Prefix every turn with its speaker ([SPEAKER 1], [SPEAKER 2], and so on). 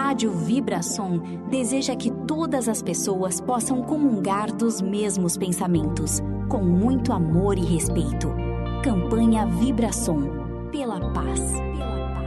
[SPEAKER 1] Rádio Vibração deseja que todas as pessoas possam comungar dos mesmos pensamentos, com muito amor e respeito. Campanha Vibração, pela paz.